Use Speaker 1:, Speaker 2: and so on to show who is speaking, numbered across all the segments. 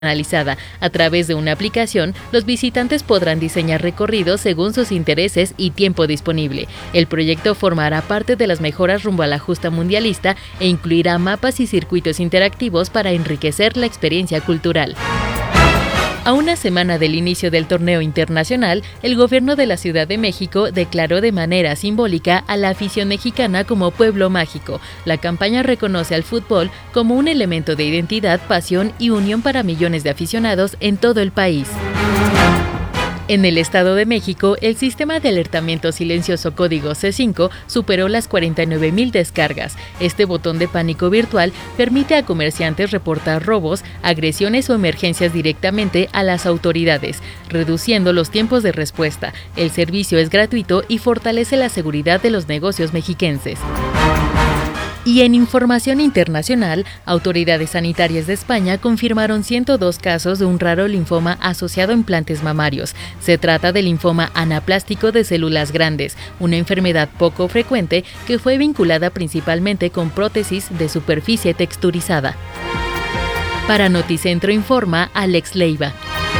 Speaker 1: personalizada. A través de una aplicación, los visitantes podrán diseñar recorridos según sus intereses y tiempo disponible. El proyecto formará parte de las mejoras rumbo a la justa mundialista e incluirá mapas y circuitos interactivos para enriquecer la experiencia cultural. A una semana del inicio del torneo internacional, el gobierno de la Ciudad de México declaró de manera simbólica a la afición mexicana como pueblo mágico. La campaña reconoce al fútbol como un elemento de identidad, pasión y unión para millones de aficionados en todo el país. En el Estado de México, el sistema de alertamiento silencioso código C5 superó las 49,000 descargas. Este botón de pánico virtual permite a comerciantes reportar robos, agresiones o emergencias directamente a las autoridades, reduciendo los tiempos de respuesta. El servicio es gratuito y fortalece la seguridad de los negocios mexiquenses. Y en información internacional, autoridades sanitarias de España confirmaron 102 casos de un raro linfoma asociado a implantes mamarios. Se trata del linfoma anaplástico de células grandes, una enfermedad poco frecuente que fue vinculada principalmente con prótesis de superficie texturizada. Para Noticentro informa Alex Leiva.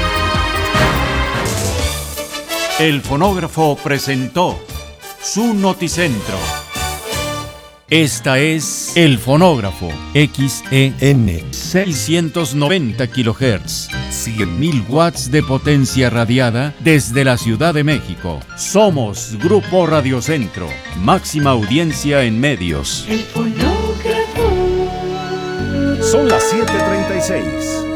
Speaker 2: El Fonógrafo presentó su Noticentro. Esta es El Fonógrafo, XEN 690 kHz, 100.000 watts de potencia radiada desde la Ciudad de México. Somos Grupo Radiocentro, máxima audiencia en medios.
Speaker 3: El Fonógrafo.
Speaker 4: Son las 7:36.